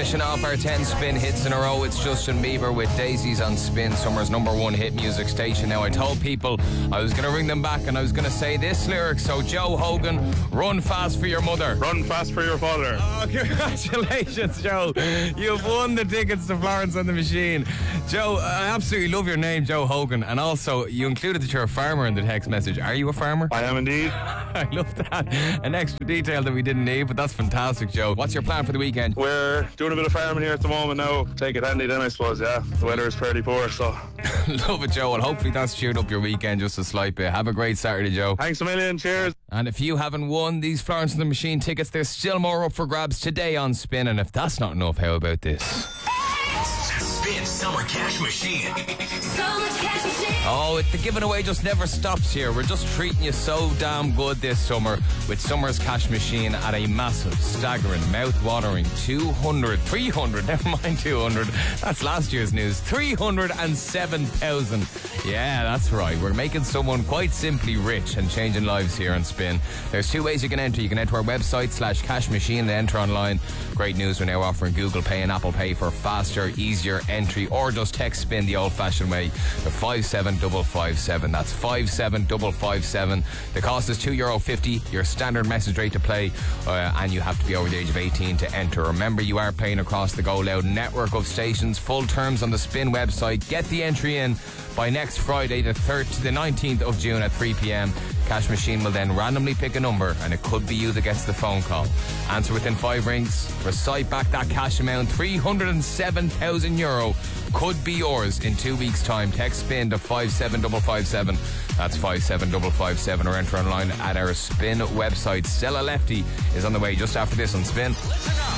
finishing off our 10 spin hits in a row. It's Justin Bieber with Daisies on Spin, summer's #1 hit music station. Now, I told people I was going to ring them back and I was going to say this lyric. So, Joe Hogan, run fast for your mother. Run fast for your father. Oh, congratulations, Joe. You've won the tickets to Florence and the Machine. Joe, I absolutely love your name, Joe Hogan. And also, you included that you're a farmer in the text message. Are you a farmer? I am indeed. I love that. An extra detail that we didn't need, but that's fantastic, Joe. What's your plan for the weekend? We're doing a bit of farming here at the moment now. Take it handy then, I suppose, yeah. The weather is fairly poor, so. Love it, Joe. And hopefully that's cheered up your weekend just a slight bit. Have a great Saturday, Joe. Thanks a million. Cheers. And if you haven't won these Florence and the Machine tickets, there's still more up for grabs today on Spin. And if that's not enough, how about this? Spin Summer Cash Machine. Summer Cash Machine. Oh, the giving away just never stops here. We're just treating you so damn good this summer with Summer's Cash Machine at a massive, staggering, mouth-watering 300, never mind 200. That's last year's news. 307,000. Yeah, that's right. We're making someone quite simply rich and changing lives here on Spin. There's two ways you can enter. You can enter our website /Cash Machine and enter online. Great news, we're now offering Google Pay and Apple Pay for faster, easier entry, or just text Spin the old-fashioned way to 57557. That's 57557. The cost is €2.50. Your standard message rate to play, and you have to be over the age of 18 to enter. Remember, you are playing across the Go Loud network of stations. Full terms on the Spin website. Get the entry in by next Friday, the 19th of June at 3 p.m. Cash Machine will then randomly pick a number, and it could be you that gets the phone call. Answer within 5 rings. Recite back that cash amount. €307,000 could be yours in 2 weeks' time. Text Spin to 57557. That's 57557, or enter online at our Spin website. Stella Lefty is on the way just after this on Spin. Listen up.